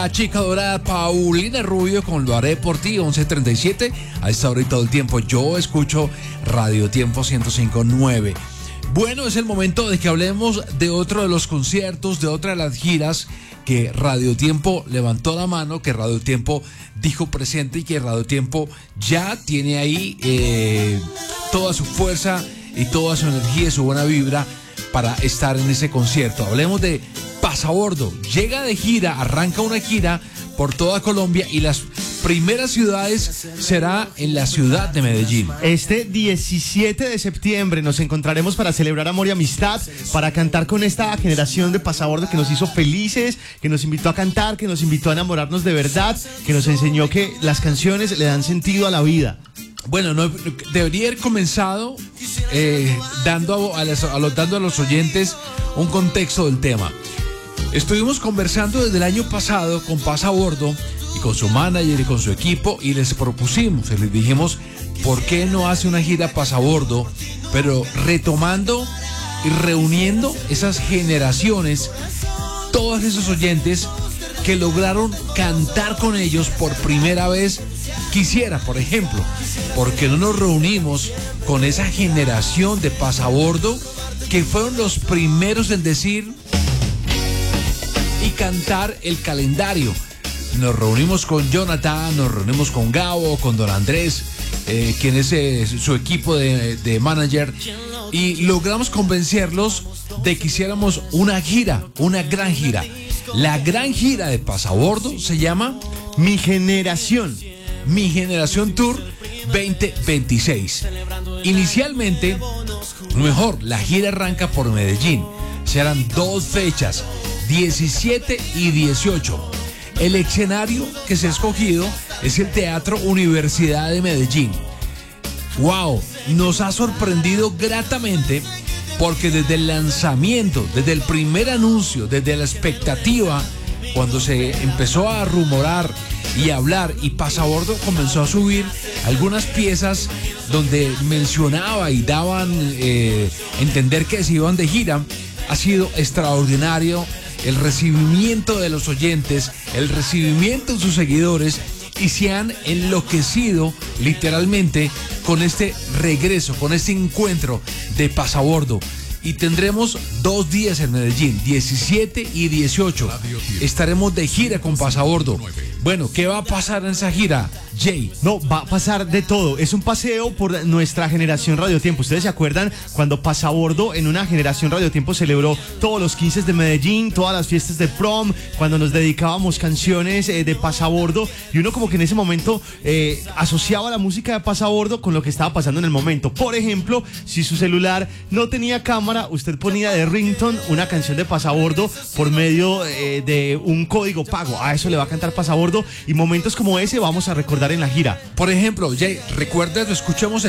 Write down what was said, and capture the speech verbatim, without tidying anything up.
La chica dorada Paulina Rubio con Lo haré por ti, once treinta y siete. A esta hora y todo el tiempo yo escucho Radio Tiempo ciento cinco punto nueve. Bueno, es el momento de que hablemos de otro de los conciertos, de otra de las giras que Radio Tiempo levantó la mano, que Radio Tiempo dijo presente y que Radio Tiempo ya tiene ahí eh, toda su fuerza y toda su energía y su buena vibra para estar en ese concierto. Hablemos de Pasabordo. Llega de gira, arranca una gira por toda Colombia y las primeras ciudades será en la ciudad de Medellín. Este diecisiete de septiembre nos encontraremos para celebrar amor y amistad, para cantar con esta generación de Pasabordo que nos hizo felices, que nos invitó a cantar, que nos invitó a enamorarnos de verdad, que nos enseñó que las canciones le dan sentido a la vida. Bueno, no, debería haber comenzado eh, dando, a, a, los, dando a los oyentes un contexto del tema. Estuvimos conversando desde el año pasado con Pasabordo y con su manager y con su equipo y les propusimos, y les dijimos, ¿por qué no hace una gira Pasabordo? Pero retomando y reuniendo esas generaciones, todos esos oyentes que lograron cantar con ellos por primera vez. Quisiera, por ejemplo, ¿por qué no nos reunimos con esa generación de Pasabordo que fueron los primeros en decir y cantar el calendario? Nos reunimos con Jonathan, nos reunimos con Gabo, con Don Andrés, eh, quien es eh, su equipo de, de manager, y logramos convencerlos de que hiciéramos una gira, una gran gira. La gran gira de Pasabordo se llama Mi Generación. Mi Generación Tour veinte veintiséis. Inicialmente, mejor, la gira arranca por Medellín. Serán dos fechas, diecisiete y dieciocho. El escenario que se ha escogido es el Teatro Universidad de Medellín. ¡Wow! Nos ha sorprendido gratamente porque desde el lanzamiento, desde el primer anuncio, desde la expectativa, cuando se empezó a rumorar y a hablar y Pasabordo comenzó a subir algunas piezas donde mencionaba y daban eh, entender que se iban de gira, ha sido extraordinario el recibimiento de los oyentes, el recibimiento de sus seguidores, y se han enloquecido literalmente con este regreso, con este encuentro de Pasabordo. Y tendremos dos días en Medellín, diecisiete y dieciocho. Estaremos de gira con Pasabordo. Bueno, ¿qué va a pasar en esa gira, Jay? No, va a pasar de todo. Es un paseo por nuestra generación Radio Tiempo. ¿Ustedes se acuerdan cuando Pasabordo en una generación Radio Tiempo celebró todos los quince de Medellín, todas las fiestas de prom, cuando nos dedicábamos canciones eh, de Pasabordo? Y uno como que en ese momento eh, asociaba la música de Pasabordo con lo que estaba pasando en el momento. Por ejemplo, si su celular no tenía cámara, usted ponía de ringtone una canción de Pasabordo por medio eh, de un código pago. A eso le va a cantar Pasabordo, y momentos como ese vamos a recordar en la gira. Por ejemplo, Jay, recuerda, escuchemos